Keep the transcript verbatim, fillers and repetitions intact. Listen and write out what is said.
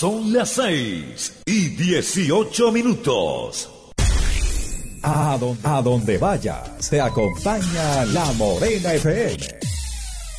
Son las seis y dieciocho minutos. A donde, a donde vayas, te acompaña La Morena F M.